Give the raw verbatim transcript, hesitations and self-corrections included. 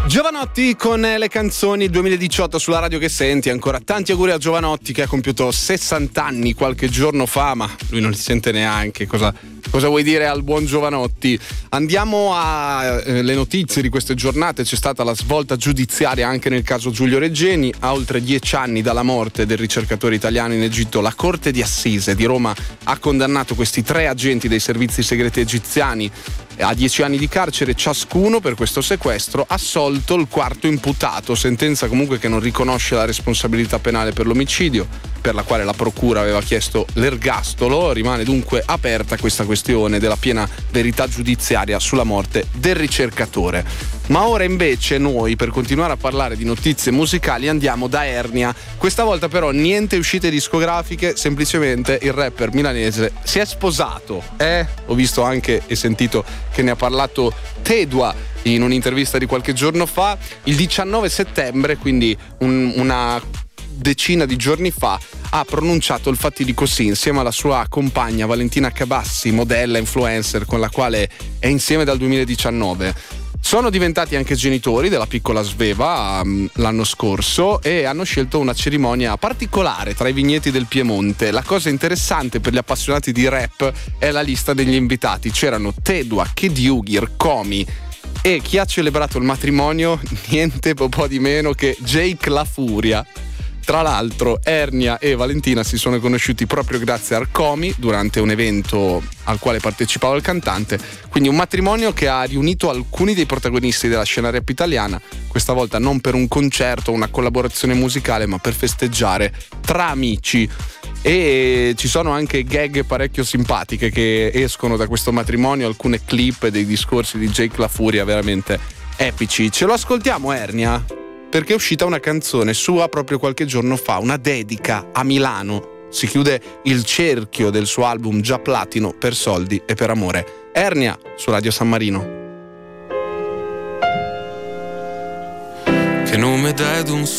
Giovanotti con le canzoni duemiladiciotto sulla radio che senti. Ancora tanti auguri a Giovanotti che ha compiuto sessanta anni qualche giorno fa, ma lui non li sente neanche. Cosa, cosa vuoi dire al buon Giovanotti? Andiamo alle eh, notizie di queste giornate. C'è stata la svolta giudiziaria anche nel caso Giulio Regeni. A oltre dieci anni dalla morte del ricercatore italiano in Egitto, la Corte di Assise di Roma ha condannato questi tre agenti dei servizi segreti egiziani a dieci anni di carcere ciascuno per questo sequestro, assolto il quarto imputato, sentenza comunque che non riconosce la responsabilità penale per l'omicidio, per la quale la procura aveva chiesto l'ergastolo. Rimane dunque aperta questa questione della piena verità giudiziaria sulla morte del ricercatore. Ma ora invece noi, per continuare a parlare di notizie musicali, andiamo da Ernia. Questa volta però niente uscite discografiche, semplicemente il rapper milanese si è sposato. Eh, ho visto anche e sentito che ne ha parlato Tedua in un'intervista di qualche giorno fa. Il diciannove settembre, quindi un, una decina di giorni fa, ha pronunciato il fatidico sì insieme alla sua compagna Valentina Cabassi, modella influencer con la quale è insieme dal duemiladiciannove. Sono diventati anche genitori della piccola Sveva um, l'anno scorso e hanno scelto una cerimonia particolare tra i vigneti del Piemonte. La cosa interessante per gli appassionati di rap è la lista degli invitati. C'erano Tedua, Kid Yugi, Comi e chi ha celebrato il matrimonio niente po' di meno che Jake La Furia. Tra l'altro Ernia e Valentina si sono conosciuti proprio grazie a Arcomi durante un evento al quale partecipava il cantante, quindi un matrimonio che ha riunito alcuni dei protagonisti della scena rap italiana, questa volta non per un concerto o una collaborazione musicale, ma per festeggiare tra amici. E ci sono anche gag parecchio simpatiche che escono da questo matrimonio, alcune clip dei discorsi di Jake La Furia veramente epici. Ce lo ascoltiamo, Ernia? Perché è uscita una canzone sua proprio qualche giorno fa, una dedica a Milano. Si chiude il cerchio del suo album già platino, Per soldi e per amore. Ernia su Radio San Marino. Che nome dai ad un